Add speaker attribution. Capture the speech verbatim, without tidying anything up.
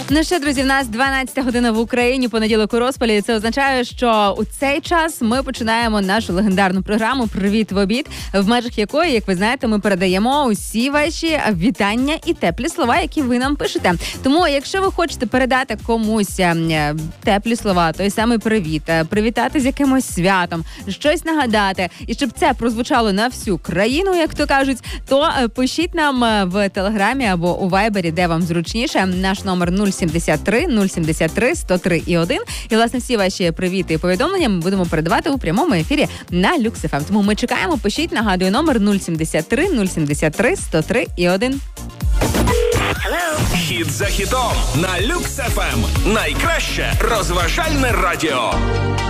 Speaker 1: Ну що, друзі, в нас дванадцята година в Україні, понеділок у розпалі. Це означає, що у цей час ми починаємо нашу легендарну програму «Привіт в обід», в межах якої, як ви знаєте, ми передаємо усі ваші вітання і теплі слова, які ви нам пишете. Тому, якщо ви хочете передати комусь теплі слова, той самий привіт, привітати з якимось святом, щось нагадати, і щоб це прозвучало на всю країну, як то кажуть, то пишіть нам в Телеграмі або у Вайбері, де вам зручніше. Наш номер нуль сімдесят три нуль сімдесят три сто три і один. І, власне, всі ваші привіти і повідомлення ми будемо передавати у прямому ефірі на Люкс еф ем. Тому ми чекаємо, пишіть, нагадую, номер нуль сімдесят три нуль сімдесят три сто три і один.
Speaker 2: Хіт за хітом на Люкс еф ем. Найкраще розважальне радіо.